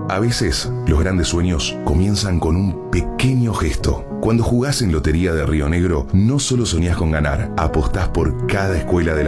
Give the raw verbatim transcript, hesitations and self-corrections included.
A veces, los grandes sueños comienzan con un pequeño gesto. Cuando jugás en Lotería de Río Negro, no solo soñás con ganar, apostás por cada escuela de la